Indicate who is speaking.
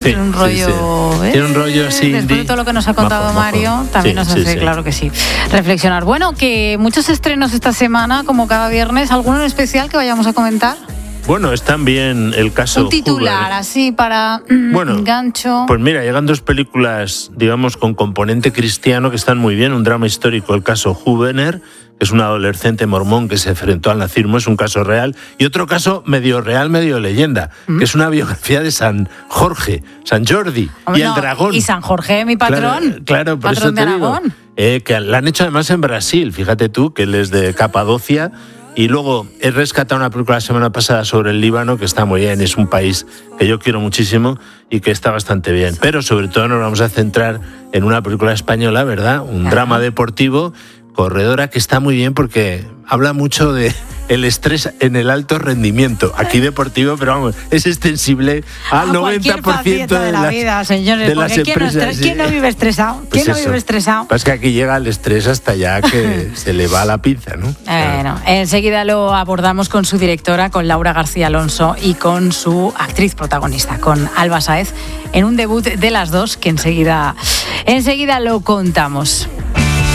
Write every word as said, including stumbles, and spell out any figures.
Speaker 1: tiene un rollo...
Speaker 2: Sí, sí.
Speaker 1: ¿eh?
Speaker 2: Tiene un rollo así.
Speaker 1: Después de todo lo que nos ha contado
Speaker 2: majo,
Speaker 1: Mario,
Speaker 2: majo.
Speaker 1: también
Speaker 2: Sí,
Speaker 1: nos
Speaker 2: sí,
Speaker 1: hace,
Speaker 2: sí.
Speaker 1: claro que sí, reflexionar. Bueno, que muchos estrenos esta semana, como cada viernes. ¿Alguno en especial que vayamos a comentar?
Speaker 2: Bueno, es también el caso
Speaker 1: Un titular,
Speaker 2: Hoover.
Speaker 1: así, para mm,
Speaker 2: Bueno,
Speaker 1: gancho.
Speaker 2: Pues mira, llegan dos películas, digamos, con componente cristiano que están muy bien. Un drama histórico, el caso Hoover, que es un adolescente mormón que se enfrentó al nazismo, es un caso real. Y otro caso medio real, medio leyenda, ¿Mm? que es una biografía de San Jorge, San Jordi
Speaker 1: Hombre,
Speaker 2: y el
Speaker 1: no,
Speaker 2: dragón.
Speaker 1: Y San Jorge, mi patrón.
Speaker 2: Claro, claro por
Speaker 1: patrón
Speaker 2: eso te
Speaker 1: de
Speaker 2: digo.
Speaker 1: Aragón.
Speaker 2: Eh, que la han hecho además en Brasil, fíjate tú, que él es de Capadocia. Y luego he rescatado una película la semana pasada sobre el Líbano, que está muy bien, es un país que yo quiero muchísimo y que está bastante bien. Pero sobre todo nos vamos a centrar en una película española, ¿verdad? Un claro. drama deportivo, Corredora, que está muy bien porque habla mucho de el estrés en el alto rendimiento. Aquí deportivo, pero vamos, es extensible al noventa por ciento
Speaker 1: de, de la
Speaker 2: las,
Speaker 1: vida, señores.
Speaker 2: de las
Speaker 1: ¿quién
Speaker 2: empresas.
Speaker 1: No estres- ¿Quién no vive estresado?
Speaker 2: Pues
Speaker 1: ¿Quién no
Speaker 2: eso.
Speaker 1: vive estresado?
Speaker 2: Pues que aquí llega el estrés hasta ya que se le va la pinza, ¿no?
Speaker 1: Bueno, enseguida lo abordamos con su directora, con Laura García Alonso, y con su actriz protagonista, con Alba Sáez, en un debut de las dos que enseguida, enseguida lo contamos.